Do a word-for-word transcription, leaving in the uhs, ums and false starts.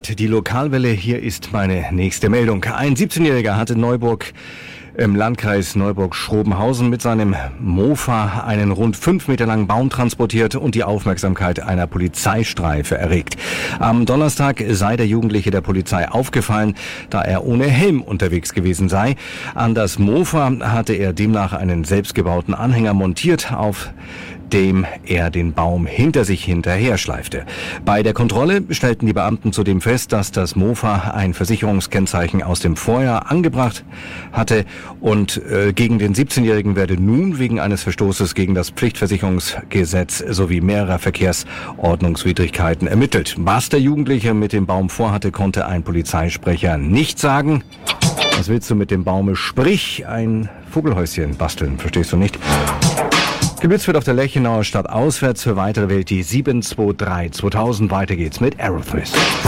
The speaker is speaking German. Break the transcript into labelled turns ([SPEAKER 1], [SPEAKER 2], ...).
[SPEAKER 1] hört die Lokalwelle. Hier ist meine nächste Meldung. Ein siebzehnjähriger hat in Neuburg im Landkreis Neuburg-Schrobenhausen mit seinem Mofa einen rund fünf Meter langen Baum transportiert und die Aufmerksamkeit einer Polizeistreife erregt. Am Donnerstag sei der Jugendliche der Polizei aufgefallen, da er ohne Helm unterwegs gewesen sei. An das Mofa hatte er demnach einen selbstgebauten Anhänger montiert, auf dem er den Baum hinter sich hinterher schleifte. Bei der Kontrolle stellten die Beamten zudem fest, dass das Mofa ein Versicherungskennzeichen aus dem Vorjahr angebracht hatte und äh, gegen den siebzehnjährigen werde nun wegen eines Verstoßes gegen das Pflichtversicherungsgesetz sowie mehrerer Verkehrsordnungswidrigkeiten ermittelt. Was der Jugendliche mit dem Baum vorhatte, konnte ein Polizeisprecher nicht sagen. Was willst du mit dem Baume? Sprich, ein Vogelhäuschen basteln, verstehst du nicht? Geblitzt wird auf der Lechenauer Stadt auswärts. Für weitere wählt die sieben zwei drei zweitausend. Weiter geht's mit Aerosmith.